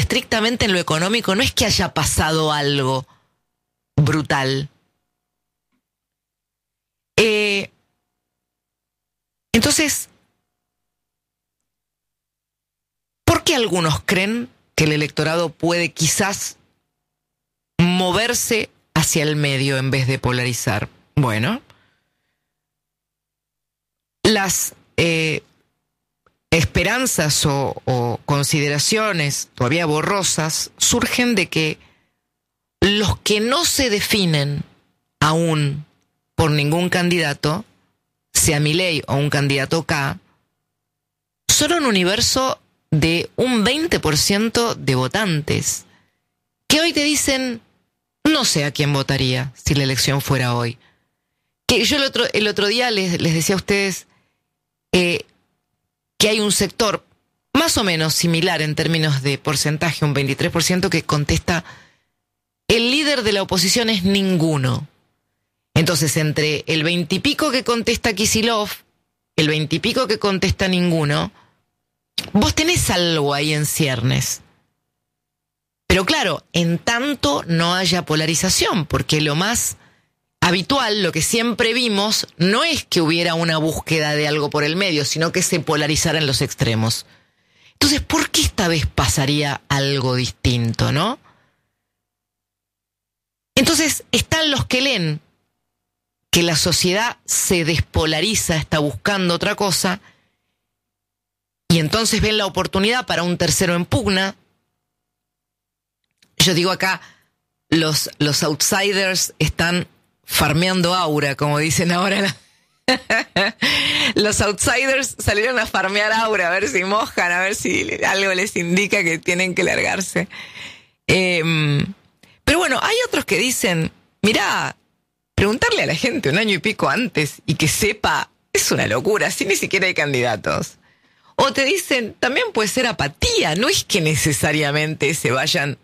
estrictamente en lo económico, no es que haya pasado algo brutal. Entonces, ¿por qué algunos creen que el electorado puede quizás moverse hacia el medio en vez de polarizar? Bueno, las esperanzas o consideraciones todavía borrosas surgen de que los que no se definen aún por ningún candidato, sea Milei o un candidato K, son un universo de un 20% de votantes que hoy te dicen, no sé a quién votaría si la elección fuera hoy. Que yo el otro día les decía a ustedes que hay un sector más o menos similar en términos de porcentaje, un 23%, que contesta, el líder de la oposición es ninguno. Entonces, entre el 20 y pico que contesta Kicillof, el 20 y pico que contesta ninguno, vos tenés algo ahí en ciernes. Pero claro, en tanto no haya polarización, porque lo más habitual, lo que siempre vimos, no es que hubiera una búsqueda de algo por el medio, sino que se polarizara en los extremos. Entonces, ¿por qué esta vez pasaría algo distinto, no? Entonces, están los que leen que la sociedad se despolariza, está buscando otra cosa, y entonces ven la oportunidad para un tercero en pugna. Yo digo acá, los outsiders están farmeando aura, como dicen ahora. Los outsiders salieron a farmear aura, a ver si mojan, a ver si algo les indica que tienen que largarse. Pero bueno, hay otros que dicen, mirá, preguntarle a la gente un año y pico antes y que sepa es una locura, si ni siquiera hay candidatos. O te dicen, también puede ser apatía, no es que necesariamente se vayan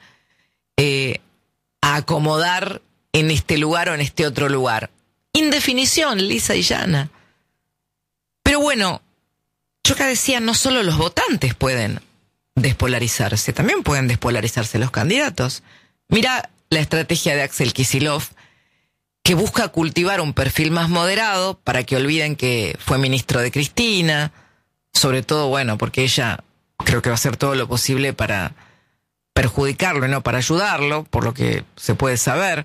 a acomodar en este lugar o en este otro lugar. Indefinición, lisa y llana. Pero bueno, yo acá decía, no solo los votantes pueden despolarizarse, también pueden despolarizarse los candidatos. Mira la estrategia de Axel Kicillof, que busca cultivar un perfil más moderado para que olviden que fue ministro de Cristina, sobre todo, bueno, porque ella creo que va a hacer todo lo posible para perjudicarlo y no para ayudarlo, por lo que se puede saber,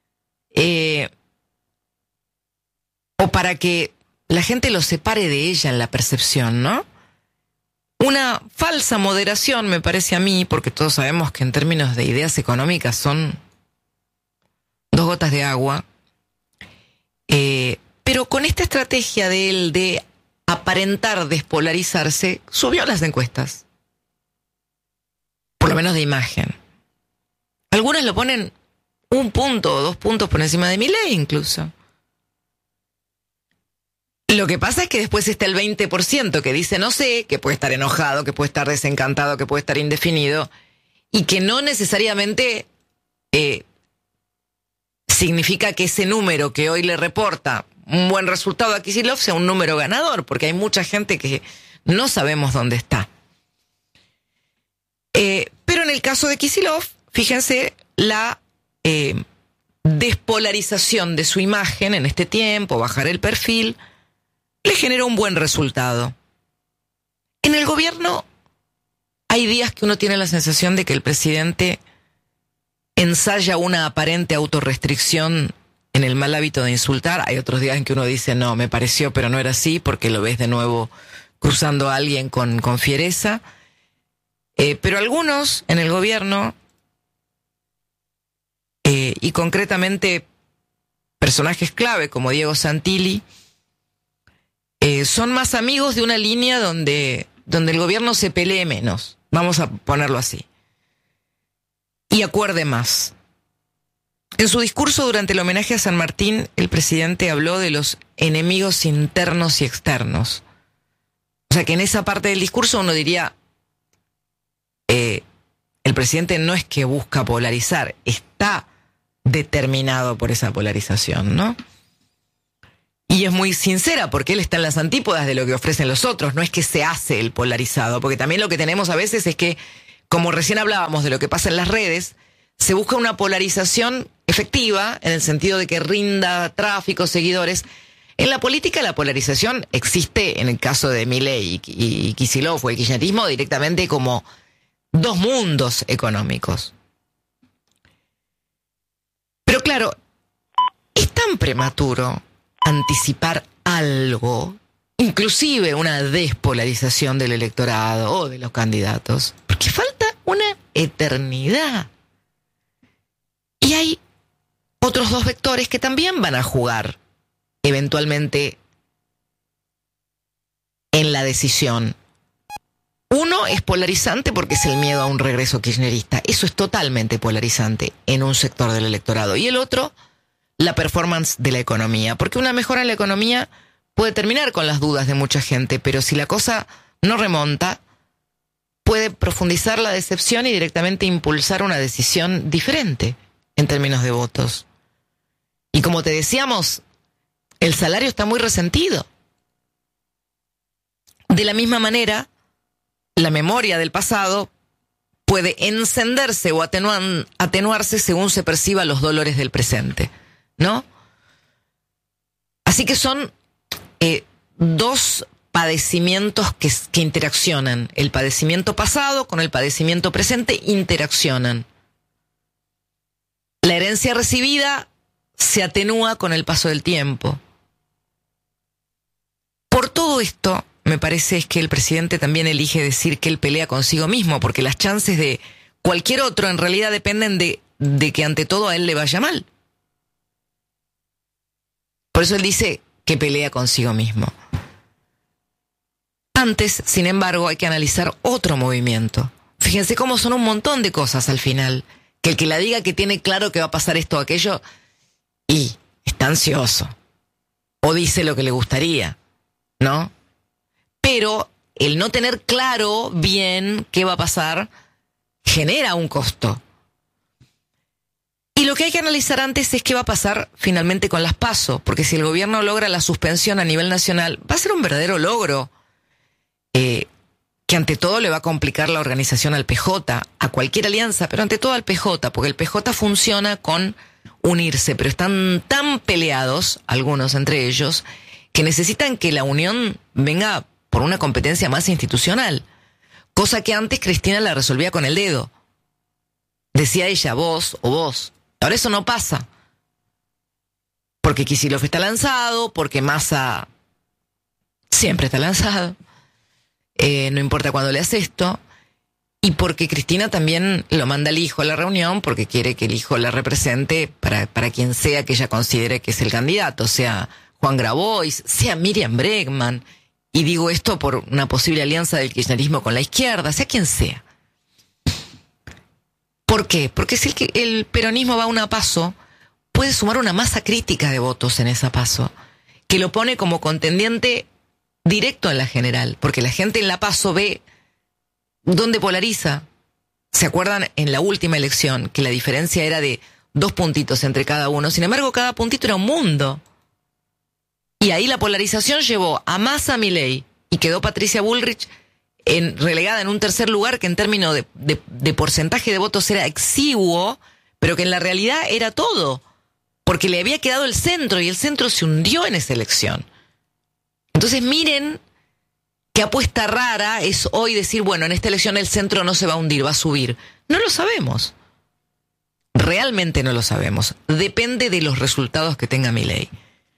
o para que la gente lo separe de ella en la percepción, ¿no? Una falsa moderación, me parece a mí, porque todos sabemos que en términos de ideas económicas son 2 gotas de agua. Pero con esta estrategia de él de aparentar despolarizarse, subió las encuestas. Por lo menos de imagen. Algunas lo ponen 1 punto o 2 puntos por encima de Milei incluso. Lo que pasa es que después está el 20% que dice no sé, que puede estar enojado, que puede estar desencantado, que puede estar indefinido, y que no necesariamente significa que ese número que hoy le reporta un buen resultado a Kicillof sea un número ganador, porque hay mucha gente que no sabemos dónde está. Pero en el caso de Kicillof, fíjense la despolarización de su imagen en este tiempo, bajar el perfil, le generó un buen resultado. En el gobierno hay días que uno tiene la sensación de que el presidente ensaya una aparente autorrestricción en el mal hábito de insultar. Hay otros días en que uno dice, no, me pareció, pero no era así, porque lo ves de nuevo cruzando a alguien con fiereza. Pero algunos en el gobierno, y concretamente personajes clave como Diego Santilli, son más amigos de una línea donde el gobierno se pelee menos, vamos a ponerlo así, y acuerde más. En su discurso durante el homenaje a San Martín, el presidente habló de los enemigos internos y externos. O sea que en esa parte del discurso uno diría, el presidente no es que busca polarizar, está determinado por esa polarización, ¿no? Y es muy sincera porque él está en las antípodas de lo que ofrecen los otros, no es que se hace el polarizado, porque también lo que tenemos a veces es que como recién hablábamos de lo que pasa en las redes, se busca una polarización efectiva en el sentido de que rinda tráfico, seguidores. En la política la polarización existe en el caso de Milei y Kicillof o el kirchnerismo directamente como dos mundos económicos. Pero claro, es tan prematuro anticipar algo, inclusive una despolarización del electorado o de los candidatos, porque falta una eternidad. Y hay otros dos vectores que también van a jugar eventualmente en la decisión. Uno es polarizante porque es el miedo a un regreso kirchnerista. Eso es totalmente polarizante en un sector del electorado. Y el otro, la performance de la economía. Porque una mejora en la economía puede terminar con las dudas de mucha gente, pero si la cosa no remonta, puede profundizar la decepción y directamente impulsar una decisión diferente en términos de votos. Y como te decíamos, el salario está muy resentido. De la misma manera, la memoria del pasado puede encenderse o atenuarse según se perciba los dolores del presente, ¿no? Así que son dos padecimientos que interaccionan. El padecimiento pasado con el padecimiento presente interaccionan. La herencia recibida se atenúa con el paso del tiempo. Por todo esto, me parece es que el presidente también elige decir que él pelea consigo mismo, porque las chances de cualquier otro en realidad dependen de que ante todo a él le vaya mal. Por eso él dice que pelea consigo mismo. Antes, sin embargo, hay que analizar otro movimiento. Fíjense cómo son un montón de cosas al final. Que el que la diga que tiene claro que va a pasar esto o aquello, y está ansioso. O dice lo que le gustaría, ¿no? Pero el no tener claro bien qué va a pasar genera un costo. Y lo que hay que analizar antes es qué va a pasar finalmente con las PASO, porque si el gobierno logra la suspensión a nivel nacional, va a ser un verdadero logro que ante todo le va a complicar la organización al PJ, a cualquier alianza, pero ante todo al PJ, porque el PJ funciona con unirse, pero están tan peleados, algunos entre ellos, que necesitan que la unión venga por una competencia más institucional, cosa que antes Cristina la resolvía con el dedo. Decía ella, vos o vos. Ahora eso no pasa. Porque Kicillof está lanzado, porque Massa siempre está lanzado, no importa cuándo le hace esto, y porque Cristina también lo manda al hijo a la reunión, porque quiere que el hijo la represente para quien sea que ella considere que es el candidato, sea Juan Grabois, sea Miriam Bregman. Y digo esto por una posible alianza del kirchnerismo con la izquierda, sea quien sea. ¿Por qué? Porque si el peronismo va a una PASO, puede sumar una masa crítica de votos en esa PASO, que lo pone como contendiente directo en la general, porque la gente en la PASO ve dónde polariza. ¿Se acuerdan en la última elección que la diferencia era de 2 puntitos entre cada uno? Sin embargo, cada puntito era un mundo. Y ahí la polarización llevó a Massa, a Milei, y quedó Patricia Bullrich relegada en un tercer lugar que en términos de porcentaje de votos era exiguo, pero que en la realidad era todo, porque le había quedado el centro y el centro se hundió en esa elección. Entonces miren qué apuesta rara es hoy decir, bueno, en esta elección el centro no se va a hundir, va a subir. No lo sabemos. Realmente no lo sabemos. Depende de los resultados que tenga Milei.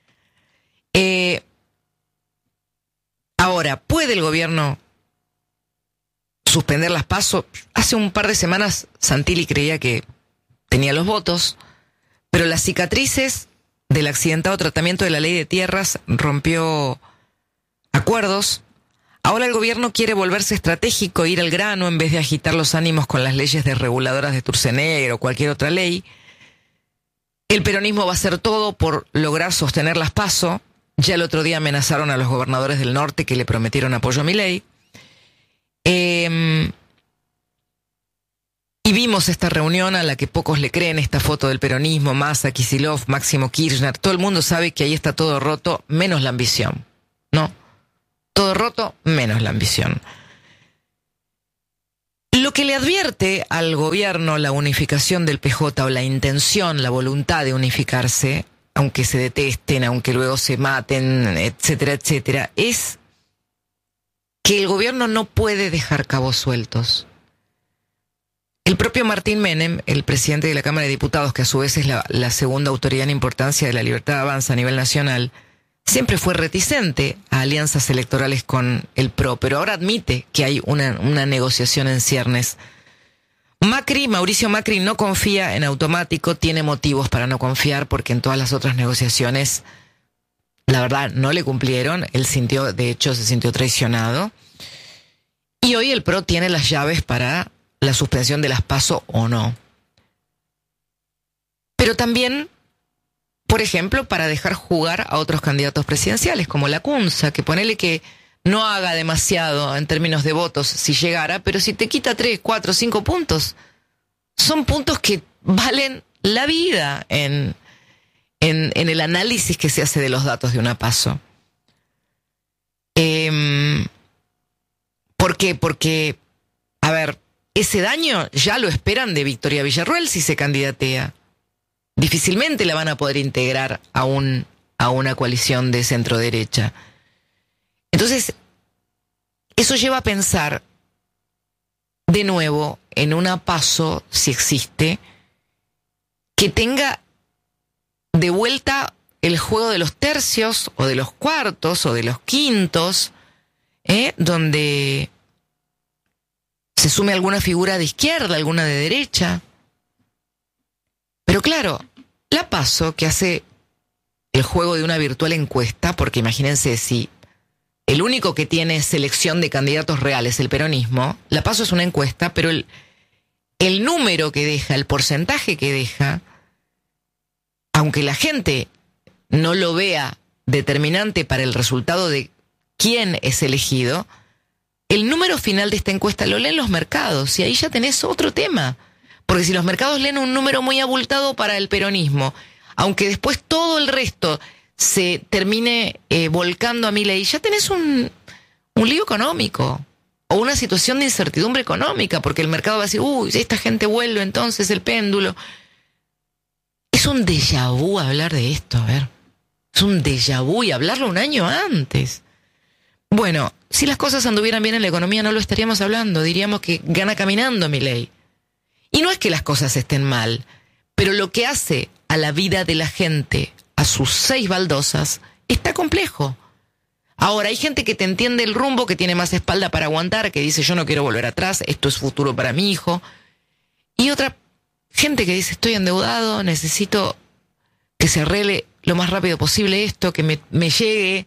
Ahora, ¿puede el gobierno suspender las PASO? Hace un par de semanas Santilli creía que tenía los votos, pero las cicatrices del accidentado tratamiento de la ley de tierras rompió acuerdos. Ahora el gobierno quiere volverse estratégico, ir al grano en vez de agitar los ánimos con las leyes desreguladoras de Sturzenegger o cualquier otra ley. El peronismo va a hacer todo por lograr sostener las PASO. Ya el otro día amenazaron a los gobernadores del norte que le prometieron apoyo a Milei. Y vimos esta reunión a la que pocos le creen, esta foto del peronismo, Massa, Kicillof, Máximo Kirchner. Todo el mundo sabe que ahí está todo roto, menos la ambición, ¿no? Todo roto, menos la ambición. Lo que le advierte al gobierno la unificación del PJ o la intención, la voluntad de unificarse, aunque se detesten, aunque luego se maten, etcétera, etcétera, es que el gobierno no puede dejar cabos sueltos. El propio Martín Menem, el presidente de la Cámara de Diputados, que a su vez es la segunda autoridad en importancia de la Libertad de Avanza a nivel nacional, siempre fue reticente a alianzas electorales con el PRO, pero ahora admite que hay una negociación en ciernes. Mauricio Macri no confía en Automático, tiene motivos para no confiar porque en todas las otras negociaciones, la verdad, no le cumplieron. Él de hecho, se sintió traicionado. Y hoy el PRO tiene las llaves para la suspensión de las PASO o no. Pero también, por ejemplo, para dejar jugar a otros candidatos presidenciales, como Lacunza, que ponele que no haga demasiado en términos de votos si llegara, pero si te quita 3, 4, 5 puntos, son puntos que valen la vida en el análisis que se hace de los datos de una PASO. ¿Por qué? Porque, a ver, ese daño ya lo esperan de Victoria Villarroel si se candidatea. Difícilmente la van a poder integrar a una coalición de centro derecha. Entonces, eso lleva a pensar de nuevo en una PASO, si existe, que tenga de vuelta el juego de los tercios o de los cuartos o de los quintos, donde se sume alguna figura de izquierda, alguna de derecha. Pero claro, la PASO, que hace el juego de una virtual encuesta, porque imagínense si el único que tiene selección de candidatos reales es el peronismo, la PASO es una encuesta, pero el número que deja, el porcentaje que deja, aunque la gente no lo vea determinante para el resultado de quién es elegido, el número final de esta encuesta lo leen los mercados y ahí ya tenés otro tema. Porque si los mercados leen un número muy abultado para el peronismo, aunque después todo el resto se termine volcando a Milei, ya tenés un lío económico o una situación de incertidumbre económica, porque el mercado va a decir, uy, esta gente vuelve entonces el péndulo. Es un déjà vu hablar de esto, a ver. Es un déjà vu y hablarlo un año antes. Bueno, si las cosas anduvieran bien en la economía no lo estaríamos hablando, diríamos que gana caminando Milei. Y no es que las cosas estén mal, pero lo que hace a la vida de la gente, a sus 6 baldosas, está complejo. Ahora, hay gente que te entiende el rumbo, que tiene más espalda para aguantar, que dice yo no quiero volver atrás, esto es futuro para mi hijo. Y otra gente que dice estoy endeudado, necesito que se arregle lo más rápido posible esto, que me llegue.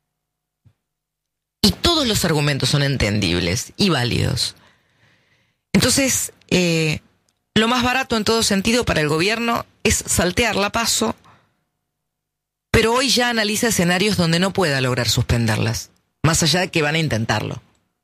Y todos los argumentos son entendibles y válidos. Entonces, lo más barato en todo sentido para el gobierno es saltear la PASO, pero hoy ya analiza escenarios donde no pueda lograr suspenderlas, más allá de que van a intentarlo.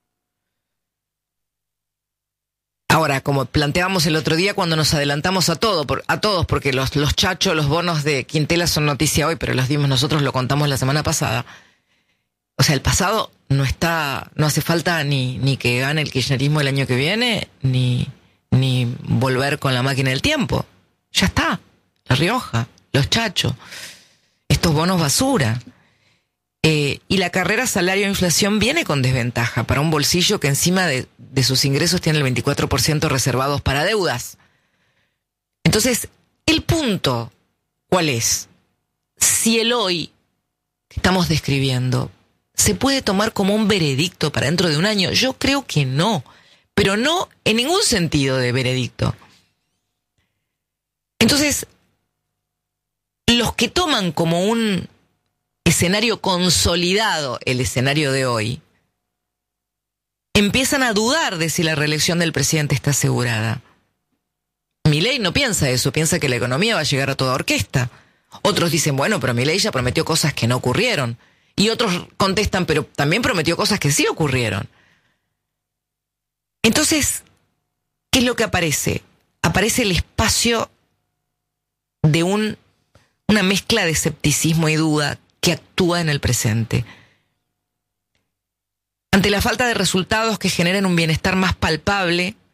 Ahora, como planteábamos el otro día cuando nos adelantamos a todos, porque los chachos, los bonos de Quintela son noticia hoy, pero los dimos nosotros, lo contamos la semana pasada. O sea, el pasado no hace falta ni que gane el kirchnerismo el año que viene, ni volver con la máquina del tiempo. Ya está. La Rioja, los chachos, estos bonos basura. Y la carrera salario-inflación viene con desventaja para un bolsillo que encima de sus ingresos tiene el 24% reservados para deudas. Entonces, el punto, ¿cuál es? Si el hoy que estamos describiendo se puede tomar como un veredicto para dentro de un año, yo creo que no, pero no en ningún sentido de veredicto. Entonces, los que toman como un escenario consolidado el escenario de hoy, empiezan a dudar de si la reelección del presidente está asegurada. Milei no piensa eso, piensa que la economía va a llegar a toda orquesta. Otros dicen, bueno, pero Milei ya prometió cosas que no ocurrieron. Y otros contestan, pero también prometió cosas que sí ocurrieron. Entonces, ¿qué es lo que aparece? Aparece el espacio de una mezcla de escepticismo y duda que actúa en el presente. Ante la falta de resultados que generen un bienestar más palpable,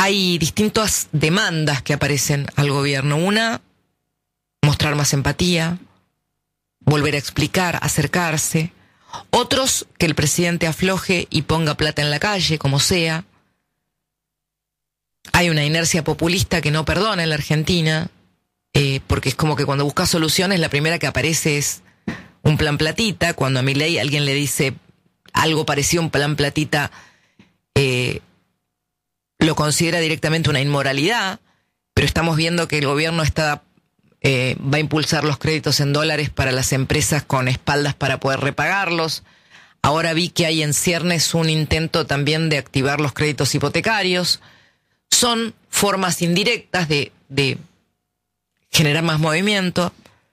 hay distintas demandas que aparecen al gobierno. Una, mostrar más empatía, volver a explicar, acercarse. Otros, que el presidente afloje y ponga plata en la calle, como sea. Hay una inercia populista que no perdona en la Argentina, porque es como que cuando busca soluciones, la primera que aparece es un plan platita. Cuando a Milei alguien le dice algo parecido a un plan platita, lo considera directamente una inmoralidad, pero estamos viendo que el gobierno va a impulsar los créditos en dólares para las empresas con espaldas para poder repagarlos. Ahora vi que hay en ciernes un intento también de activar los créditos hipotecarios. Son formas indirectas de generar más movimiento.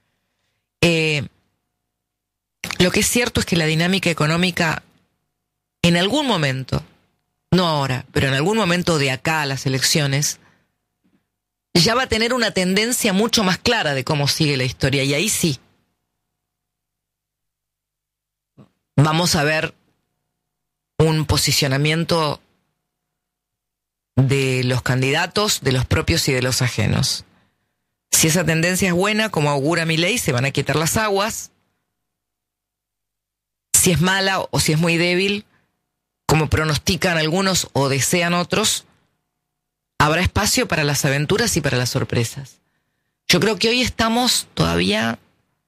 Lo que es cierto es que la dinámica económica en algún momento, no ahora, pero en algún momento de acá a las elecciones, ya va a tener una tendencia mucho más clara de cómo sigue la historia. Y ahí sí vamos a ver un posicionamiento de los candidatos, de los propios y de los ajenos. Si esa tendencia es buena, como augura Milei, se van a quitar las aguas. Si es mala o si es muy débil, como pronostican algunos o desean otros, habrá espacio para las aventuras y para las sorpresas. Yo creo que hoy estamos todavía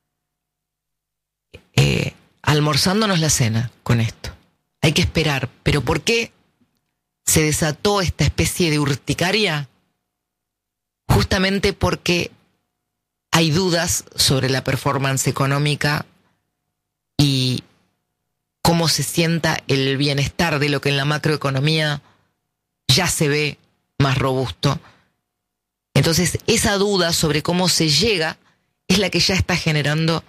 almorzándonos la cena con esto. Hay que esperar. ¿Pero por qué se desató esta especie de urticaria? Justamente porque hay dudas sobre la performance económica y cómo se sienta el bienestar de lo que en la macroeconomía ya se ve más robusto. Entonces, esa duda sobre cómo se llega es la que ya está generando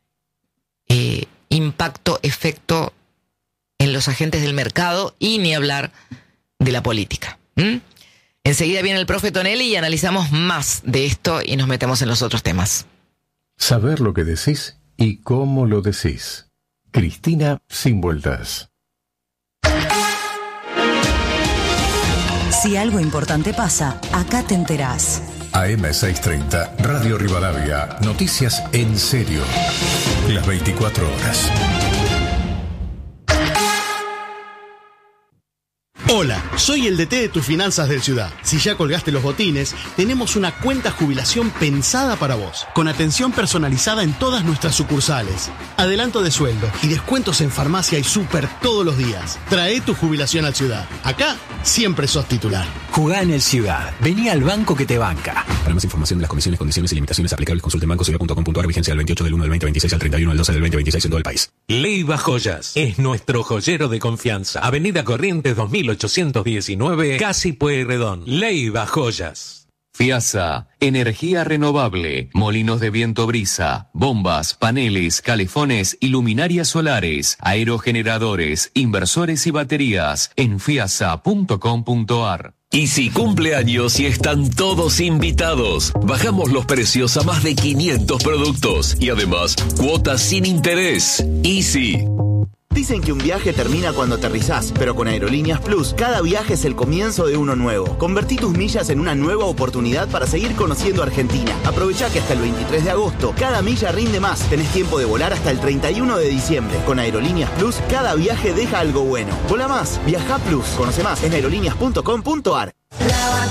impacto, efecto en los agentes del mercado y ni hablar de la política. Enseguida viene el profe Tonelli y analizamos más de esto y nos metemos en los otros temas. Saber lo que decís y cómo lo decís. Cristina Sin Vueltas. Si algo importante pasa, acá te enterás. AM630, Radio Rivadavia. Noticias en serio. Las 24 horas. Hola, soy el DT de tus finanzas del Ciudad. Si ya colgaste los botines, tenemos una cuenta jubilación pensada para vos, con atención personalizada en todas nuestras sucursales, adelanto de sueldo y descuentos en farmacia y súper todos los días. Trae tu jubilación al Ciudad. Acá siempre sos titular. Jugá en el Ciudad. Vení al banco que te banca. Para más información de las comisiones, condiciones y limitaciones aplicables, consulte en bancociudad.com.ar. Vigencia del 28 del 1 del 2026 al 31 del 12 del 2026 en todo el país. Leiva Joyas es nuestro joyero de confianza. Avenida Corrientes 2819, Casi Pueyrredón. Leiva Joyas. FIASA, energía renovable, molinos de viento brisa, bombas, paneles, calefones y luminarias solares, aerogeneradores, inversores y baterías en fiasa.com.ar. Easy cumpleaños y están todos invitados. Bajamos los precios a más de 500 productos y además cuotas sin interés. Easy. Dicen que un viaje termina cuando aterrizás, pero con Aerolíneas Plus, cada viaje es el comienzo de uno nuevo. Convertí tus millas en una nueva oportunidad para seguir conociendo Argentina. Aprovechá que hasta el 23 de agosto, cada milla rinde más. Tenés tiempo de volar hasta el 31 de diciembre. Con Aerolíneas Plus, cada viaje deja algo bueno. Vola más, viaja Plus. Conoce más en aerolíneas.com.ar.